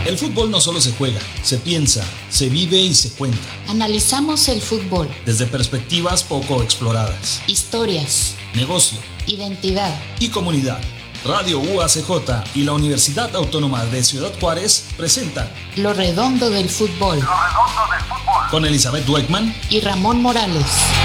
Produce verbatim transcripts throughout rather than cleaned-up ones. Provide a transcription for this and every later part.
El fútbol no solo se juega, se piensa, se vive y se cuenta. Analizamos el fútbol desde perspectivas poco exploradas. Historias, negocio, identidad y comunidad. Radio U A C J y la Universidad Autónoma de Ciudad Juárez presentan Lo Redondo del Fútbol. Lo Redondo del Fútbol. Con Elizabeth Dweckman y Ramón Morales.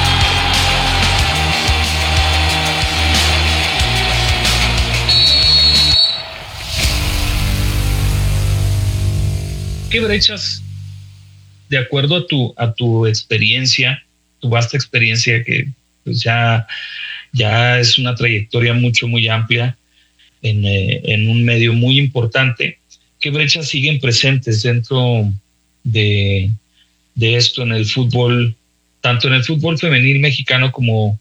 ¿Qué brechas, de acuerdo a tu, a tu experiencia, tu vasta experiencia, que pues ya, ya es una trayectoria mucho, muy amplia en, eh, en un medio muy importante, qué brechas siguen presentes dentro de, de esto en el fútbol, tanto en el fútbol femenil mexicano como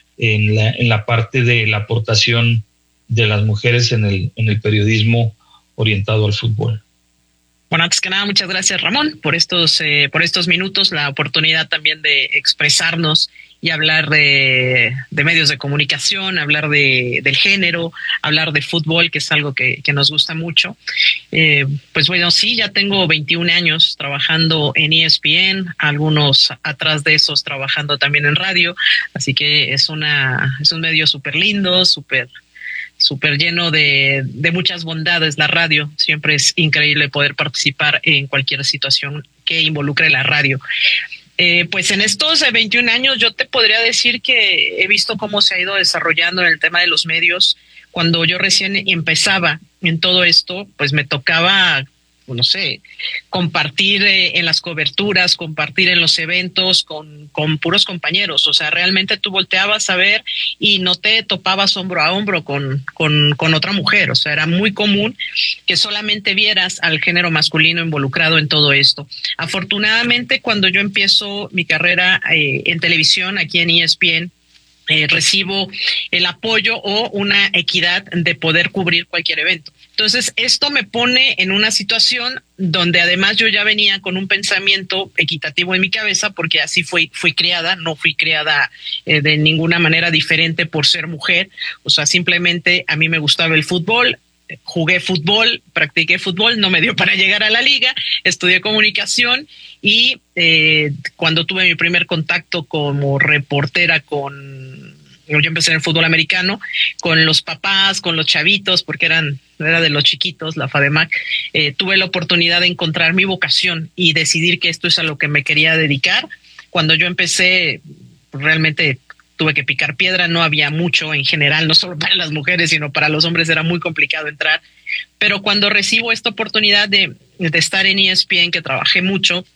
en la, en la parte de la aportación de las mujeres en el, en el periodismo orientado al fútbol? Bueno, antes que nada, muchas gracias, Ramón, por estos, eh, por estos minutos, la oportunidad también de expresarnos y hablar de, de medios de comunicación, hablar de, del género, hablar de fútbol, que es algo que, que nos gusta mucho. Eh, pues bueno, sí, ya tengo veintiún años trabajando en E S P N, algunos atrás de esos trabajando también en radio, así que es, una, es un medio súper lindo, súper... súper lleno de, de muchas bondades la radio. Siempre es increíble poder participar en cualquier situación que involucre la radio. Eh, pues en estos veintiún años yo te podría decir que he visto cómo se ha ido desarrollando en el tema de los medios. Cuando yo recién empezaba en todo esto, pues me tocaba, no sé, compartir eh, en las coberturas, compartir en los eventos con, con puros compañeros. O sea, realmente tú volteabas a ver y no te topabas hombro a hombro con, con, con otra mujer. O sea, era muy común que solamente vieras al género masculino involucrado en todo esto. Afortunadamente, cuando yo empiezo mi carrera eh, en televisión aquí en E S P N, Eh, recibo el apoyo o una equidad de poder cubrir cualquier evento. Entonces, esto me pone en una situación donde además yo ya venía con un pensamiento equitativo en mi cabeza, porque así fui, fui criada, no fui criada eh, de ninguna manera diferente por ser mujer. O sea, simplemente a mí me gustaba el fútbol, jugué fútbol, practiqué fútbol, no me dio para llegar a la liga, estudié comunicación y eh, cuando tuve mi primer contacto como reportera con, yo empecé en el fútbol americano, con los papás, con los chavitos, porque eran, era de los chiquitos, la FADEMAC, eh, tuve la oportunidad de encontrar mi vocación y decidir que esto es a lo que me quería dedicar. Cuando yo empecé, realmente tuve que picar piedra, no había mucho en general, no solo para las mujeres, sino para los hombres era muy complicado entrar. Pero cuando recibo esta oportunidad de, de estar en E S P N, que trabajé mucho,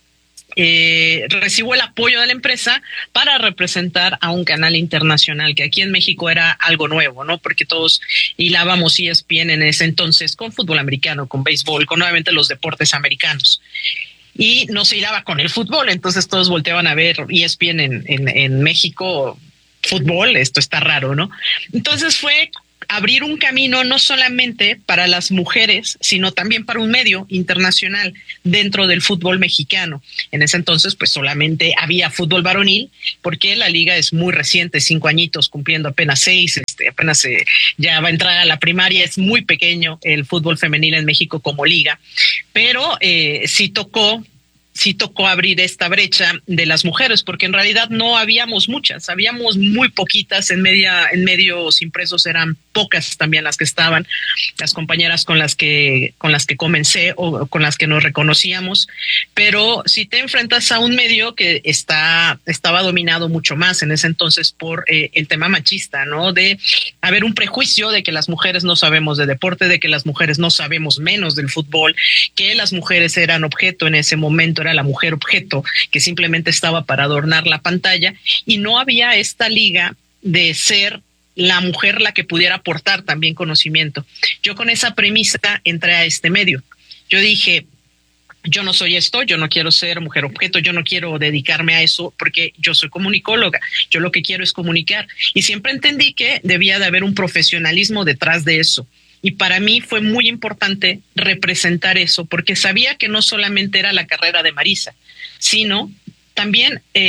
eh, recibo el apoyo de la empresa para representar a un canal internacional, que aquí en México era algo nuevo, ¿no? Porque todos hilábamos E S P N en ese entonces con fútbol americano, con béisbol, con nuevamente los deportes americanos. Y no se hilaba con el fútbol, entonces todos volteaban a ver E S P N en, en, en México, fútbol, esto está raro, ¿no? Entonces fue abrir un camino no solamente para las mujeres, sino también para un medio internacional dentro del fútbol mexicano. En ese entonces, pues solamente había fútbol varonil, porque la liga es muy reciente, cinco añitos, cumpliendo apenas seis, este, apenas eh, ya va a entrar a la primaria, es muy pequeño el fútbol femenil en México como liga, pero eh, sí tocó sí tocó abrir esta brecha de las mujeres, porque en realidad no habíamos muchas, habíamos muy poquitas en media, en medios impresos eran pocas también las que estaban, las compañeras con las que, con las que comencé o con las que nos reconocíamos, pero si te enfrentas a un medio que está, estaba dominado mucho más en ese entonces por eh, el tema machista, ¿no? De haber un prejuicio de que las mujeres no sabemos de deporte, de que las mujeres no sabemos menos del fútbol, que las mujeres eran objeto en ese momento, era la mujer objeto que simplemente estaba para adornar la pantalla y no había esta liga de ser la mujer la que pudiera aportar también conocimiento. Yo con esa premisa entré a este medio. Yo dije, yo no soy esto, yo no quiero ser mujer objeto, yo no quiero dedicarme a eso porque yo soy comunicóloga, yo lo que quiero es comunicar. Y siempre entendí que debía de haber un profesionalismo detrás de eso. Y para mí fue muy importante representar eso, porque sabía que no solamente era la carrera de Marisa, sino también eh,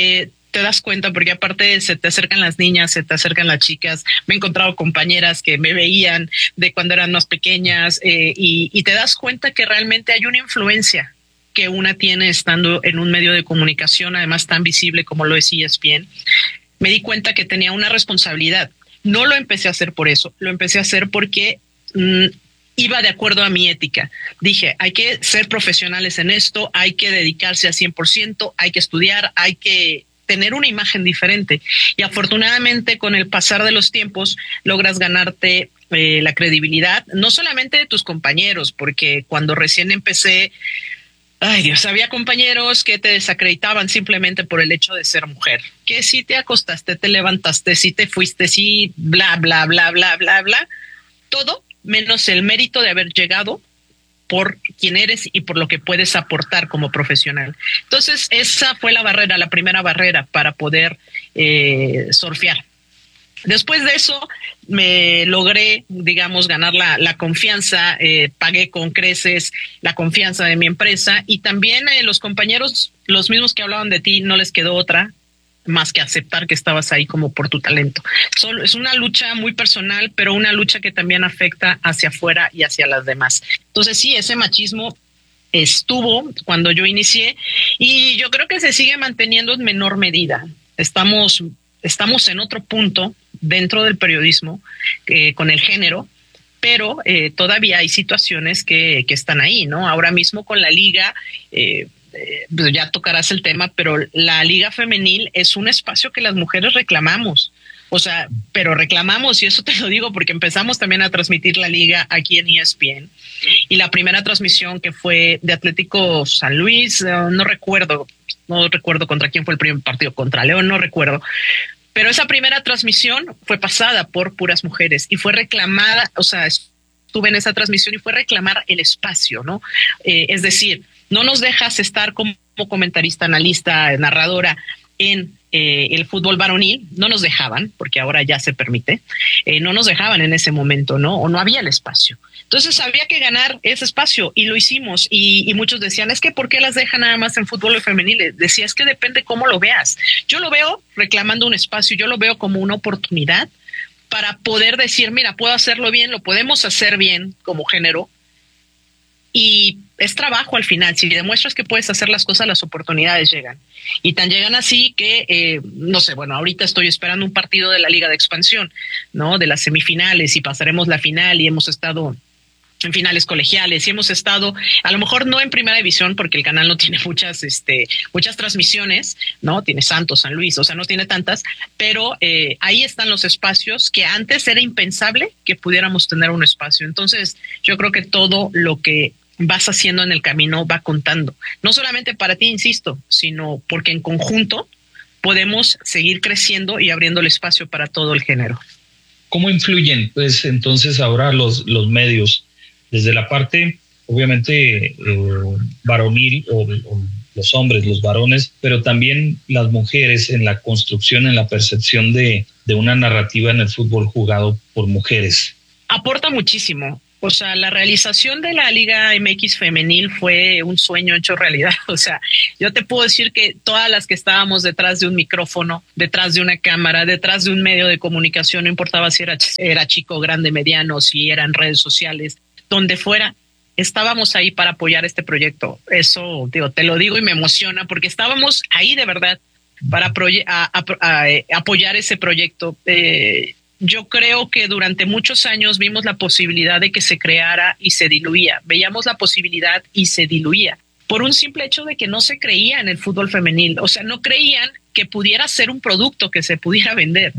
te das cuenta, porque aparte se te acercan las niñas, se te acercan las chicas. Me he encontrado compañeras que me veían de cuando eran más pequeñas eh, y, y te das cuenta que realmente hay una influencia que una tiene estando en un medio de comunicación, además tan visible como lo es E S P N. Me di cuenta que tenía una responsabilidad. No lo empecé a hacer por eso, lo empecé a hacer porque mmm, iba de acuerdo a mi ética. Dije, hay que ser profesionales en esto, hay que dedicarse al cien por ciento, hay que estudiar, hay que tener una imagen diferente. Y afortunadamente con el pasar de los tiempos logras ganarte eh, la credibilidad, no solamente de tus compañeros, porque cuando recién empecé, ay Dios, había compañeros que te desacreditaban simplemente por el hecho de ser mujer. Que si te acostaste, te levantaste, si te fuiste, si bla, bla, bla, bla, bla, bla. Todo menos el mérito de haber llegado por quién eres y por lo que puedes aportar como profesional. Entonces, esa fue la barrera, la primera barrera para poder eh, surfear. Después de eso, me logré, digamos, ganar la, la confianza, eh, pagué con creces la confianza de mi empresa y también eh, los compañeros, los mismos que hablaban de ti, no les quedó otra más que aceptar que estabas ahí como por tu talento. Solo, es una lucha muy personal, pero una lucha que también afecta hacia afuera y hacia las demás. Entonces sí, ese machismo estuvo cuando yo inicié y yo creo que se sigue manteniendo en menor medida. Estamos, estamos en otro punto dentro del periodismo eh, con el género, pero eh, todavía hay situaciones que, que están ahí, ¿no? Ahora mismo con la liga, eh, Eh, ya tocarás el tema, pero la liga femenil es un espacio que las mujeres reclamamos, o sea, pero reclamamos, y eso te lo digo porque empezamos también a transmitir la liga aquí en E S P N, y la primera transmisión que fue de Atlético San Luis, uh, no recuerdo, no recuerdo contra quién fue el primer partido, contra León, no recuerdo, pero esa primera transmisión fue pasada por puras mujeres y fue reclamada, o sea, estuve en esa transmisión y fue reclamar el espacio, ¿no? Eh, es decir, no nos dejas estar como comentarista, analista, narradora en eh, el fútbol varonil, no nos dejaban, porque ahora ya se permite, eh, no nos dejaban en ese momento, ¿no? O no había el espacio. Entonces había que ganar ese espacio y lo hicimos. Y, y muchos decían, es que ¿por qué las dejan nada más en fútbol femenil? Decía, es que depende cómo lo veas. Yo lo veo reclamando un espacio, yo lo veo como una oportunidad para poder decir, mira, puedo hacerlo bien, lo podemos hacer bien como género. Y es trabajo al final. Si demuestras que puedes hacer las cosas, las oportunidades llegan. Y tan llegan así que, eh, no sé, bueno, ahorita estoy esperando un partido de la Liga de Expansión, ¿no? De las semifinales y pasaremos la final y hemos estado en finales colegiales y hemos estado, a lo mejor no en primera división porque el canal no tiene muchas, este, muchas transmisiones, ¿no? Tiene Santos, San Luis, o sea, no tiene tantas, pero eh, ahí están los espacios que antes era impensable que pudiéramos tener un espacio. Entonces, yo creo que todo lo que vas haciendo en el camino va contando, no solamente para ti, insisto, sino porque en conjunto podemos seguir creciendo y abriendo el espacio para todo el género. ¿Cómo influyen, pues, entonces ahora los, los medios? Desde la parte, obviamente, eh, varonil o, o los hombres, los varones, pero también las mujeres en la construcción, en la percepción de, de una narrativa en el fútbol jugado por mujeres. Aporta muchísimo. O sea, la realización de la Liga M X femenil fue un sueño hecho realidad. O sea, yo te puedo decir que todas las que estábamos detrás de un micrófono, detrás de una cámara, detrás de un medio de comunicación, no importaba si era, era chico, grande, mediano, si eran redes sociales, donde fuera, estábamos ahí para apoyar este proyecto. Eso, digo, te lo digo y me emociona porque estábamos ahí de verdad para proye- a, a, a, a apoyar ese proyecto. Eh, yo creo que durante muchos años vimos la posibilidad de que se creara y se diluía. Veíamos la posibilidad y se diluía por un simple hecho de que no se creía en el fútbol femenil. O sea, no creían que pudiera ser un producto que se pudiera vender.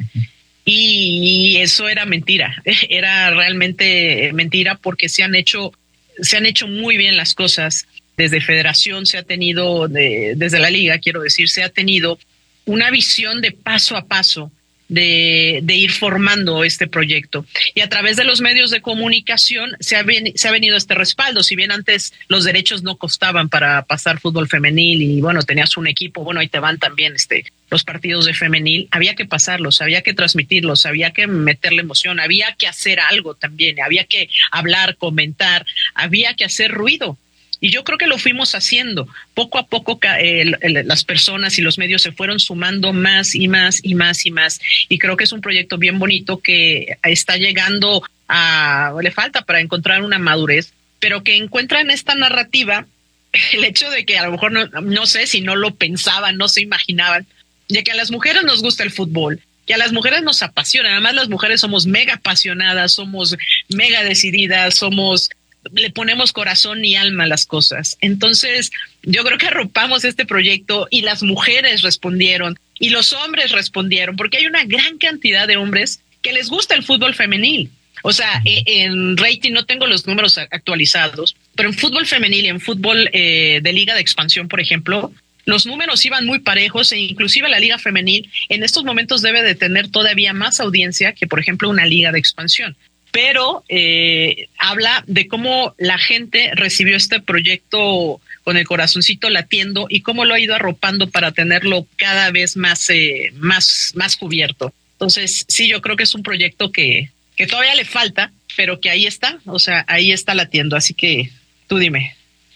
Y eso era mentira, era realmente mentira porque se han hecho, se han hecho muy bien las cosas. Desde Federación se ha tenido, de, desde la Liga, quiero decir, se ha tenido una visión de paso a paso de, de ir formando este proyecto. Y a través de los medios de comunicación se ha, ven, se ha venido este respaldo. Si bien antes los derechos no costaban para pasar fútbol femenil y bueno, tenías un equipo, bueno, ahí te van también este, los partidos de femenil, había que pasarlos, había que transmitirlos, había que meterle emoción, había que hacer algo también, había que hablar, comentar, había que hacer ruido. Y yo creo que lo fuimos haciendo. Poco a poco eh, las personas y los medios se fueron sumando más y más y más y más. Y creo que es un proyecto bien bonito que está llegando a... le falta para encontrar una madurez, pero que encuentra en esta narrativa el hecho de que a lo mejor no, no sé si no lo pensaban, no se imaginaban, de que a las mujeres nos gusta el fútbol, que a las mujeres nos apasiona. Además, las mujeres somos mega apasionadas, somos mega decididas, somos... le ponemos corazón y alma a las cosas. Entonces, yo creo que arropamos este proyecto y las mujeres respondieron y los hombres respondieron, porque hay una gran cantidad de hombres que les gusta el fútbol femenil. O sea, en rating no tengo los números actualizados, pero en fútbol femenil y en fútbol eh, de liga de expansión, por ejemplo, los números iban muy parejos e inclusive la liga femenil en estos momentos debe de tener todavía más audiencia que, por ejemplo, una liga de expansión. Pero eh, habla de cómo la gente recibió este proyecto con el corazoncito latiendo y cómo lo ha ido arropando para tenerlo cada vez más, eh, más, más cubierto. Entonces, sí, yo creo que es un proyecto que, que todavía le falta, pero que ahí está, o sea, ahí está latiendo. Así que tú dime.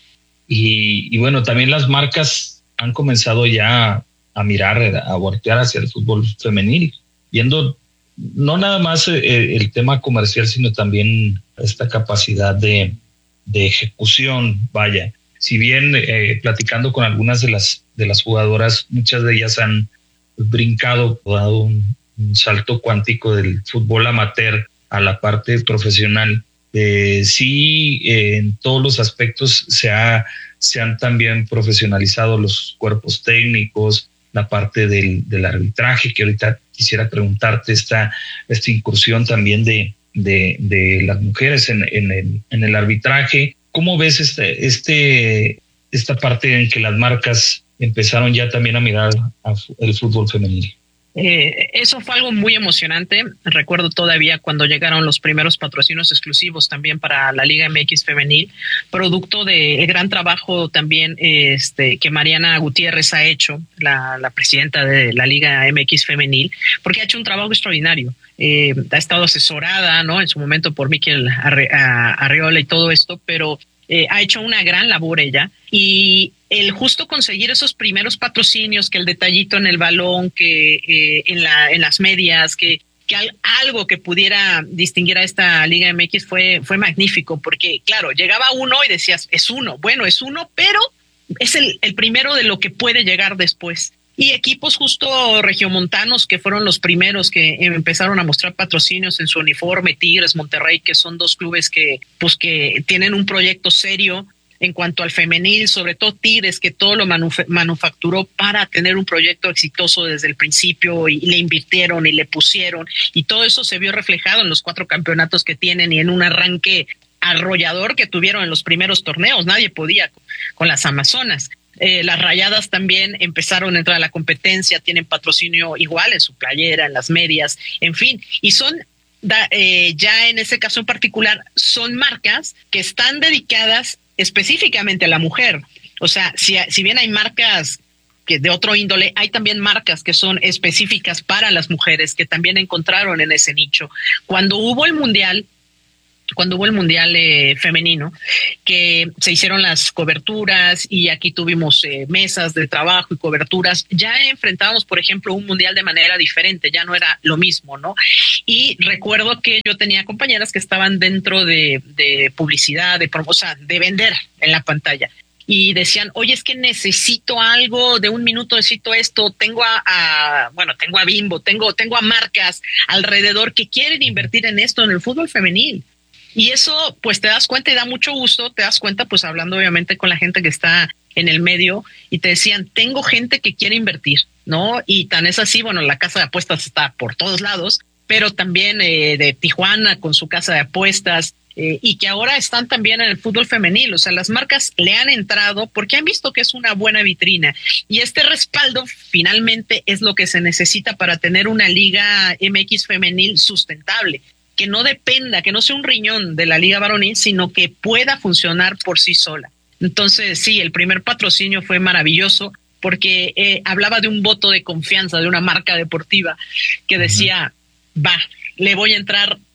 Y, y bueno, también las marcas han comenzado ya a mirar, a voltear hacia el fútbol femenil, viendo no nada más eh, el tema comercial, sino también esta capacidad de, de ejecución. Vaya, si bien eh, platicando con algunas de las, de las jugadoras, muchas de ellas han brincado, dado un, un salto cuántico del fútbol amateur a la parte profesional. Eh, sí, eh, en todos los aspectos se, ha, se han también profesionalizado los cuerpos técnicos, la parte del, del arbitraje, que ahorita quisiera preguntarte esta, esta incursión también de, de, de las mujeres en, en, el, en el arbitraje. ¿Cómo ves este, este, esta parte en que las marcas empezaron ya también a mirar a, el fútbol femenil? Eh, eso fue algo muy emocionante. Recuerdo todavía cuando llegaron los primeros patrocinios exclusivos también para la Liga M X femenil, producto del gran trabajo también este, que Mariana Gutiérrez ha hecho, la, la presidenta de la Liga M X femenil, porque ha hecho un trabajo extraordinario. Eh, ha estado asesorada, ¿no? En su momento por Miquel Arre, a, Arriola y todo esto, pero eh, ha hecho una gran labor ella. Y el justo conseguir esos primeros patrocinios, que el detallito en el balón, que eh, en, la, en las medias, que, que al, algo que pudiera distinguir a esta Liga M X fue, fue magnífico, porque claro, llegaba uno y decías, es uno, bueno, es uno, pero es el, el primero de lo que puede llegar después. Y equipos justo regiomontanos que fueron los primeros que empezaron a mostrar patrocinios en su uniforme, Tigres, Monterrey, que son dos clubes que, pues, que tienen un proyecto serio en cuanto al femenil, sobre todo Tigres, que todo lo manuf- manufacturó para tener un proyecto exitoso desde el principio y le invirtieron y le pusieron, y todo eso se vio reflejado en los cuatro campeonatos que tienen y en un arranque arrollador que tuvieron en los primeros torneos. Nadie podía con, con las Amazonas. Eh, las Rayadas también empezaron a entrar a la competencia, tienen patrocinio igual en su playera, en las medias, en fin, y son da, eh, ya en ese caso en particular son marcas que están dedicadas específicamente a la mujer. O sea, si, si bien hay marcas que de otro índole, hay también marcas que son específicas para las mujeres, que también encontraron en ese nicho. Cuando hubo el mundial, cuando hubo el mundial eh, femenino, que se hicieron las coberturas y aquí tuvimos eh, mesas de trabajo y coberturas, ya enfrentábamos, por ejemplo, un mundial de manera diferente, ya no era lo mismo, ¿no? Y recuerdo que yo tenía compañeras que estaban dentro de, de publicidad, de promo, o sea, de vender en la pantalla. Y decían, oye, es que necesito algo de un minuto, necesito esto, tengo a, a bueno, tengo a Bimbo, tengo, tengo a marcas alrededor que quieren invertir en esto, en el fútbol femenil. Y eso, pues te das cuenta y da mucho gusto, te das cuenta, pues hablando obviamente con la gente que está en el medio, y te decían, tengo gente que quiere invertir, ¿no? Y tan es así, bueno, la casa de apuestas está por todos lados, pero también eh, de Tijuana con su casa de apuestas, eh, y que ahora están también en el fútbol femenil. O sea, las marcas le han entrado porque han visto que es una buena vitrina, y este respaldo finalmente es lo que se necesita para tener una Liga M X femenil sustentable, que no dependa, que no sea un riñón de la Liga Varonil, sino que pueda funcionar por sí sola. Entonces, sí, el primer patrocinio fue maravilloso porque eh, hablaba de un voto de confianza de una marca deportiva que decía, uh-huh. va, le voy a entrar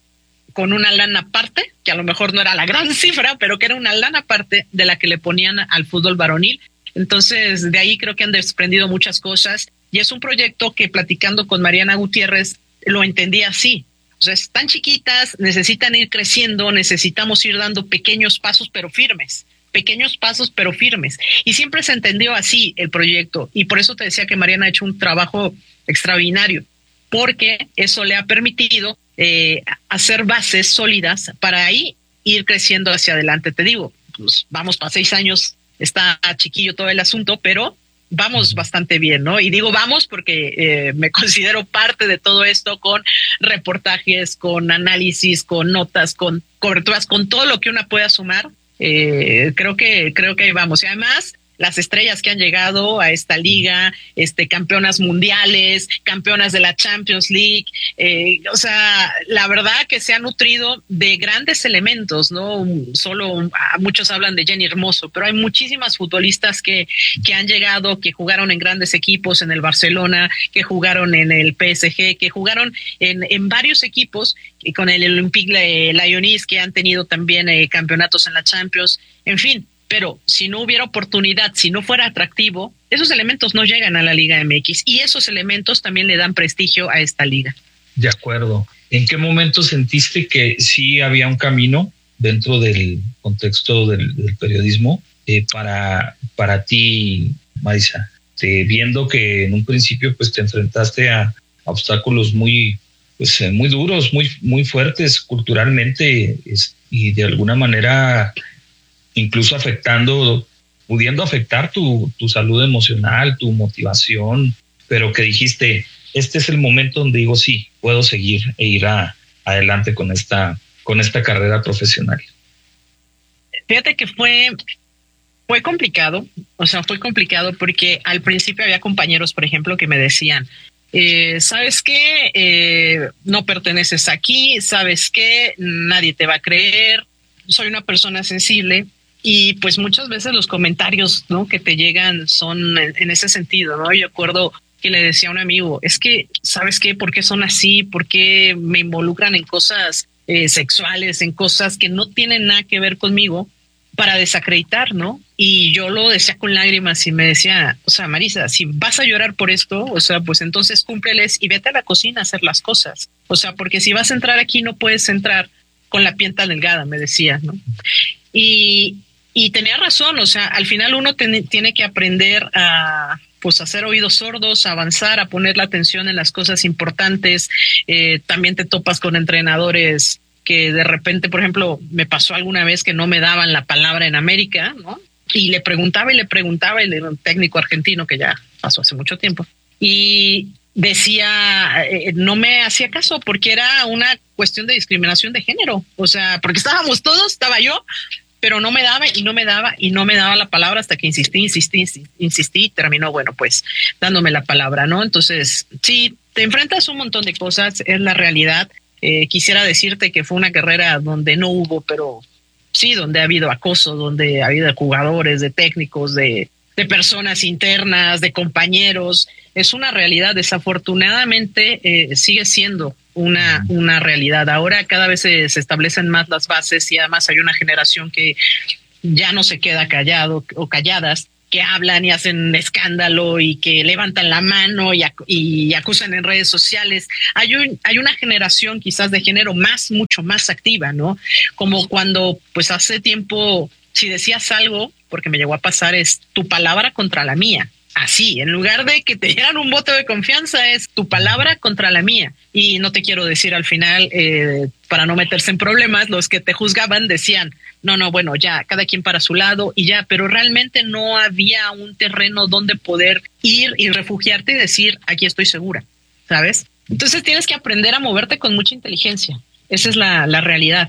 con una lana aparte, que a lo mejor no era la gran cifra, pero que era una lana aparte de la que le ponían al fútbol varonil. Entonces, de ahí creo que han desprendido muchas cosas y es un proyecto que platicando con Mariana Gutiérrez lo entendí así. O sea, están chiquitas, necesitan ir creciendo, necesitamos ir dando pequeños pasos pero firmes, pequeños pasos pero firmes. Y siempre se entendió así el proyecto y por eso te decía que Mariana ha hecho un trabajo extraordinario, porque eso le ha permitido eh, hacer bases sólidas para ahí ir creciendo hacia adelante. Te digo, pues vamos para seis años, está chiquillo todo el asunto, pero vamos bastante bien, ¿no? Y digo vamos porque eh, me considero parte de todo esto con reportajes, con análisis, con notas, con coberturas, con todo lo que una pueda sumar. Eh, creo que creo que vamos. Y además, las estrellas que han llegado a esta liga, este, campeonas mundiales, campeonas de la Champions League, eh, o sea, la verdad que se ha nutrido de grandes elementos, ¿no? Solo muchos hablan de Jenny Hermoso, pero hay muchísimas futbolistas que, que han llegado, que jugaron en grandes equipos, en el Barcelona, que jugaron en el P S G, que jugaron en, en varios equipos, y con el Olympique Lyonnais, que han tenido también eh, campeonatos en la Champions, en fin. Pero si no hubiera oportunidad, si no fuera atractivo, esos elementos no llegan a la Liga M X y esos elementos también le dan prestigio a esta liga. De acuerdo. ¿En qué momento sentiste que sí había un camino dentro del contexto del, del periodismo eh, para, para ti, Marisa? Eh, viendo que en un principio pues te enfrentaste a, a obstáculos muy, pues, eh, muy duros, muy, muy fuertes culturalmente es, y de alguna manera incluso afectando, pudiendo afectar tu, tu salud emocional, tu motivación, pero que dijiste, este es el momento donde digo, sí, puedo seguir e ir a, adelante con esta, con esta carrera profesional. Fíjate que fue, fue complicado, o sea, fue complicado porque al principio había compañeros, por ejemplo, que me decían, eh, ¿sabes qué? Eh, no perteneces aquí, ¿sabes qué? Nadie te va a creer, soy una persona sensible. Y pues muchas veces los comentarios, ¿no?, que te llegan son en, en ese sentido, ¿no? Yo acuerdo que le decía a un amigo, es que, ¿sabes qué? ¿Por qué son así? ¿Por qué me involucran en cosas eh, sexuales, en cosas que no tienen nada que ver conmigo para desacreditar, ¿no? Y yo lo decía con lágrimas y me decía, o sea, Marisa, si vas a llorar por esto, o sea, pues entonces cúmpleles y vete a la cocina a hacer las cosas. O sea, porque si vas a entrar aquí no puedes entrar con la piel tan delgada, me decía, ¿no? Y... Y tenía razón, o sea, al final uno ten, tiene que aprender a pues hacer oídos sordos, a avanzar, a poner la atención en las cosas importantes. Eh, también te topas con entrenadores que de repente, por ejemplo, me pasó alguna vez que no me daban la palabra en América, ¿no? Y le preguntaba y le preguntaba, el un técnico argentino que ya pasó hace mucho tiempo. Y decía, eh, no me hacía caso porque era una cuestión de discriminación de género. O sea, porque estábamos todos, estaba yo, pero no me daba y no me daba y no me daba la palabra hasta que insistí, insistí, insistí, insistí y terminó, bueno, pues dándome la palabra, ¿no? Entonces, sí, te enfrentas a un montón de cosas, es la realidad. Eh, quisiera decirte que fue una carrera donde no hubo, pero sí, donde ha habido acoso, donde ha habido jugadores, de técnicos, de, de personas internas, de compañeros. Es una realidad, desafortunadamente eh, sigue siendo una, una realidad. Ahora cada vez se, se establecen más las bases y además hay una generación que ya no se queda callado o calladas, que hablan y hacen escándalo y que levantan la mano y, ac- y acusan en redes sociales. Hay un, hay una generación quizás de género más, mucho más activa, ¿no? Como cuando pues hace tiempo, si decías algo, porque me llegó a pasar, es tu palabra contra la mía. Así, en lugar de que te dieran un voto de confianza, es tu palabra contra la mía. Y no te quiero decir al final, eh, para no meterse en problemas, los que te juzgaban decían, no, no, bueno, ya, cada quien para su lado y ya, pero realmente no había un terreno donde poder ir y refugiarte y decir, aquí estoy segura, ¿sabes? Entonces tienes que aprender a moverte con mucha inteligencia. Esa es la, la realidad.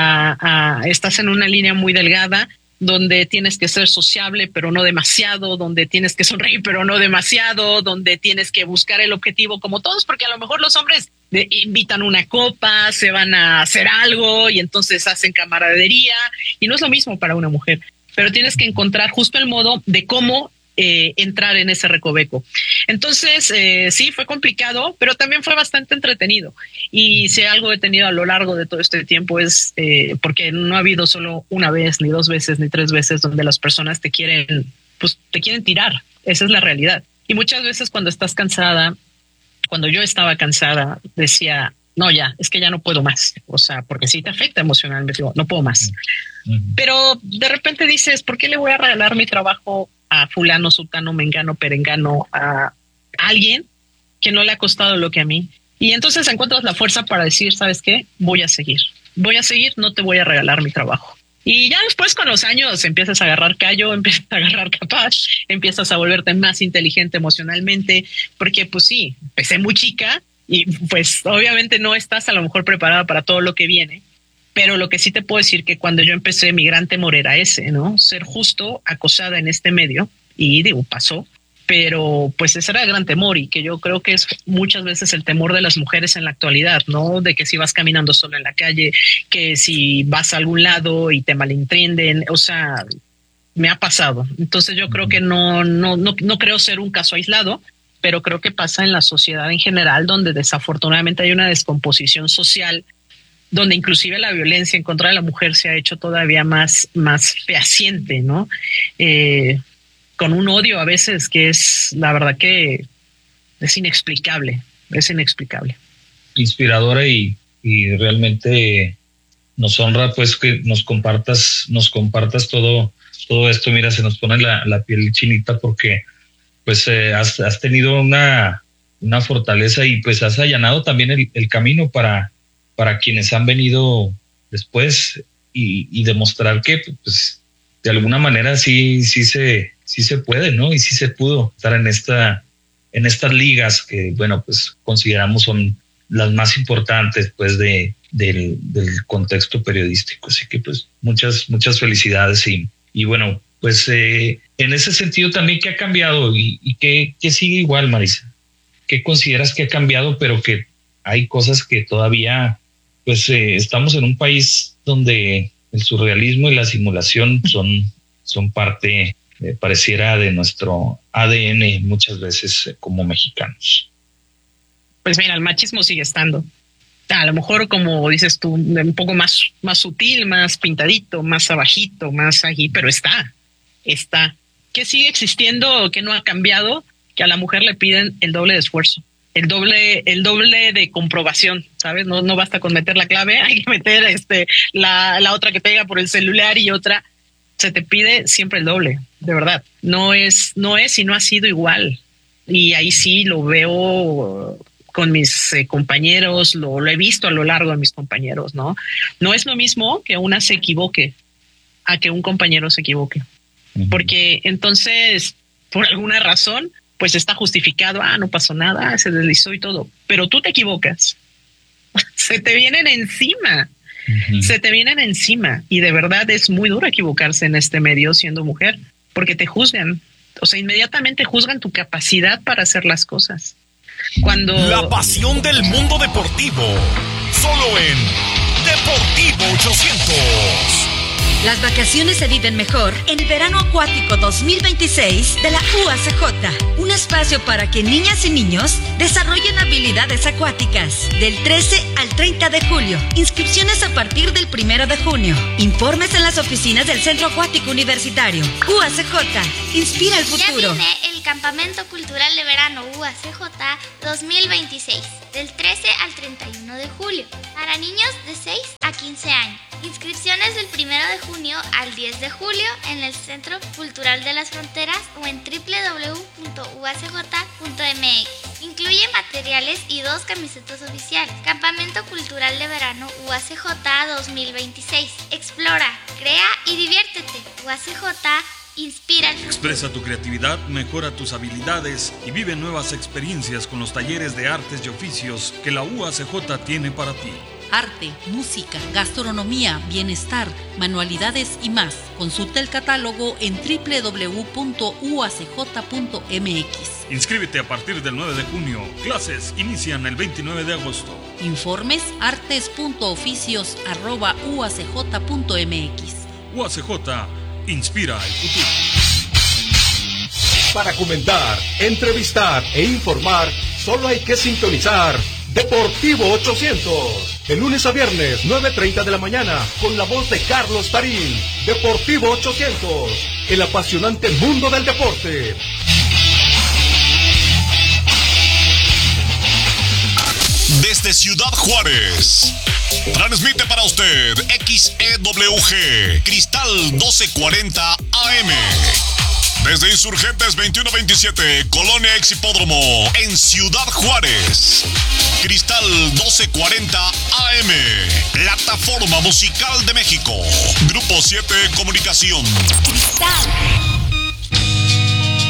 A, a, estás en una línea muy delgada, donde tienes que ser sociable, pero no demasiado, donde tienes que sonreír, pero no demasiado, donde tienes que buscar el objetivo como todos, porque a lo mejor los hombres de, invitan una copa, se van a hacer algo y entonces hacen camaradería, y no es lo mismo para una mujer, pero tienes que encontrar justo el modo de cómo eh, entrar en ese recoveco. Entonces, eh, sí, fue complicado, pero también fue bastante entretenido. Y si algo he tenido a lo largo de todo este tiempo es eh, porque no ha habido solo una vez, ni dos veces, ni tres veces donde las personas te quieren, pues te quieren tirar. Esa es la realidad. Y muchas veces cuando estás cansada, cuando yo estaba cansada, decía, no, ya, es que ya no puedo más. O sea, porque sí te afecta emocionalmente, digo, no puedo más. Uh-huh. Pero de repente dices, ¿por qué le voy a regalar mi trabajo a fulano, sutano, mengano, perengano, a alguien que no le ha costado lo que a mí? Y entonces encuentras la fuerza para decir, ¿sabes qué? Voy a seguir. Voy a seguir, no te voy a regalar mi trabajo. Y ya después con los años empiezas a agarrar callo, empiezas a agarrar capaz, empiezas a volverte más inteligente emocionalmente, porque pues sí, empecé muy chica y pues obviamente no estás a lo mejor preparada para todo lo que viene, pero lo que sí te puedo decir que cuando yo empecé mi gran temor era ese, ¿no? Ser justo acosada en este medio y digo, pasó, pero pues ese era el gran temor y que yo creo que es muchas veces el temor de las mujeres en la actualidad, ¿no? De que si vas caminando sola en la calle, que si vas a algún lado y te malentienden, o sea, me ha pasado. Entonces yo creo que no, no, no, no creo ser un caso aislado, pero creo que pasa en la sociedad en general, donde desafortunadamente hay una descomposición social, donde inclusive la violencia en contra de la mujer se ha hecho todavía más, más fehaciente, ¿no? Eh, con un odio a veces que es, la verdad que es inexplicable, es inexplicable. Inspiradora y, y realmente nos honra pues que nos compartas, nos compartas todo, todo esto. Mira, se nos pone la, la piel chinita porque pues eh, has, has tenido una, una fortaleza y pues has allanado también el, el camino para, para quienes han venido después y, y demostrar que pues de alguna manera sí, sí se, sí se puede, ¿no? Y sí se pudo estar en esta, en estas ligas que, bueno, pues consideramos son las más importantes, pues, de, del, del contexto periodístico. Así que, pues, muchas, muchas felicidades y, y bueno, pues, eh, en ese sentido también, ¿qué ha cambiado y, y qué, qué sigue igual, Marisa? ¿Qué consideras que ha cambiado, pero que hay cosas que todavía, pues, eh, estamos en un país donde el surrealismo y la simulación son, son parte, eh, pareciera, de nuestro A D N muchas veces eh, como mexicanos? Pues mira, el machismo sigue estando. A lo mejor, como dices tú, un poco más, más sutil, más pintadito, más abajito, más allí, pero está, está. ¿Qué sigue existiendo o qué no ha cambiado? Que a la mujer le piden el doble de esfuerzo. El doble, el doble de comprobación, ¿sabes? No, no basta con meter la clave, hay que meter este, la, la otra que pega por el celular y otra. Se te pide siempre el doble, de verdad. No es, no es y no ha sido igual. Y ahí sí lo veo con mis eh, compañeros, lo, lo he visto a lo largo de mis compañeros, ¿no? No es lo mismo que una se equivoque a que un compañero se equivoque. Uh-huh. Porque entonces, por alguna razón, pues está justificado, ah, no pasó nada, se deslizó y todo, pero tú te equivocas, se te vienen encima, uh-huh. se te vienen encima, y de verdad es muy duro equivocarse en este medio siendo mujer, porque te juzgan, o sea, inmediatamente juzgan tu capacidad para hacer las cosas. Cuando... La pasión del mundo deportivo, solo en Deportivo ochocientos. Las vacaciones se viven mejor en el Verano Acuático dos mil veintiséis de la U A C J. Un espacio para que niñas y niños desarrollen habilidades acuáticas. Del trece al treinta de julio. Inscripciones a partir del primero de junio. Informes en las oficinas del Centro Acuático Universitario. U A C J. Inspira el futuro. Ya viene el Campamento Cultural de Verano U A C J dos mil veintiséis. Del trece al treinta y uno de julio. Para niños de seis a quince años. Inscripciones del primero de junio al diez de julio en el Centro Cultural de las Fronteras o en doble u doble u doble u punto u a c j punto m x. Incluye materiales y dos camisetas oficiales. Campamento Cultural de Verano U A C J dos mil veintiséis. Explora, crea y diviértete. U A C J inspira el futuro. Expresa tu creatividad, mejora tus habilidades y vive nuevas experiencias con los talleres de artes y oficios que la U A C J tiene para ti. Arte, música, gastronomía, bienestar, manualidades y más. Consulta el catálogo en doble u doble u doble u punto u a c j punto m x. Inscríbete a partir del nueve de junio. Clases inician el veintinueve de agosto. Informes artes punto oficios arroba u a c j punto m x. U A C J inspira el futuro. Para comentar, entrevistar e informar, solo hay que sintonizar Deportivo ochocientos. De lunes a viernes, nueve treinta de la mañana, con la voz de Carlos Tarín. Deportivo ochocientos, el apasionante mundo del deporte. Desde Ciudad Juárez, transmite para usted X E W G, Cristal doce cuarenta A M. Desde Insurgentes veintiuno veintisiete, Colonia Ex Hipódromo, en Ciudad Juárez. Cristal doce cuarenta A M, plataforma musical de México. Grupo siete Comunicación. Cristal